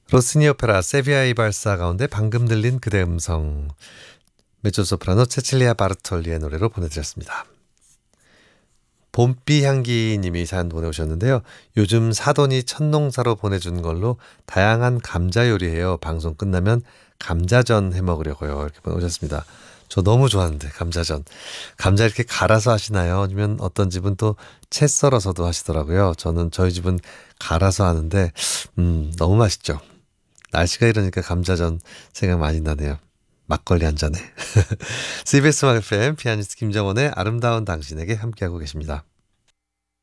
로시니 오페라 세비야이 발사 가운데 방금 들린 그대 음성, 메조소프라노 체칠리아 바르톨리의 노래로 보내드렸습니다. 봄비 향기 님이 사연 보내오셨는데요. 요즘 사돈이 첫농사로 보내준 걸로 다양한 감자 요리해요. 방송 끝나면 감자전 해 먹으려고요. 이렇게 보내오셨습니다. 저 너무 좋아하는데 감자전. 감자 이렇게 갈아서 하시나요? 아니면 어떤 집은 또 채 썰어서도 하시더라고요. 저희 집은 갈아서 하는데 너무 맛있죠. 날씨가 이러니까 감자전 생각 많이 나네요. 막걸리 한 잔에. CBS 음악 FM 피아니스트 김정원의 아름다운 당신에게 함께하고 계십니다.